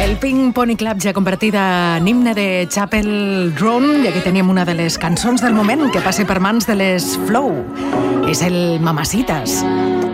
El Pink Pony Club ja convertida en himne de Chapel Roan, i aquí teníem una de les cançons del moment que passa per mans de les Flow. És el Mamacitas.